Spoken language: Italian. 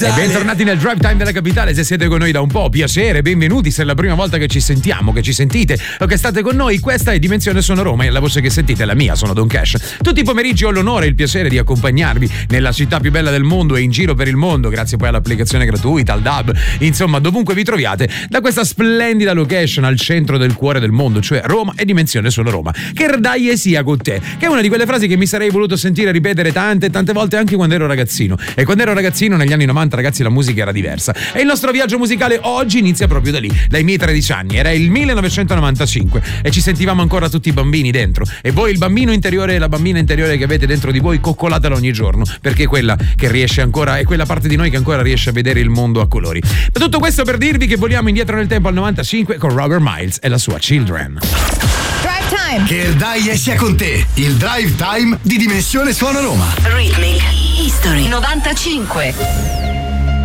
E bentornati nel Drive Time della capitale. Se siete con noi da un po', piacere, benvenuti. Se è la prima volta che ci sentiamo, che ci sentite o che state con noi, questa è Dimensione Sono Roma e la voce che sentite è la mia, sono Don Cash. Tutti i pomeriggi ho l'onore e il piacere di accompagnarvi nella città più bella del mondo e in giro per il mondo, grazie poi all'applicazione gratuita, al DAB, insomma dovunque vi troviate, da questa splendida location al centro del cuore del mondo, cioè Roma e Dimensione Sono Roma. Che dai sia con te, che è una di quelle frasi che mi sarei voluto sentire ripetere tante volte anche quando ero ragazzino. E quando ero ragazzino negli anni 90, ragazzi, la musica era diversa. E il nostro viaggio musicale oggi inizia proprio da lì, dai miei 13 anni. Era il 1995 e ci sentivamo ancora tutti bambini dentro. E voi il bambino interiore e la bambina interiore che avete dentro di voi, coccolatela ogni giorno, perché è quella che riesce ancora, è quella parte di noi che ancora riesce a vedere il mondo a colori. Ma tutto questo per dirvi che voliamo indietro nel tempo al 95 con Robert Miles e la sua Children. Drive Time. Che dai sia con te, il Drive Time di Dimensione Suono Roma. Rhythmic History 95.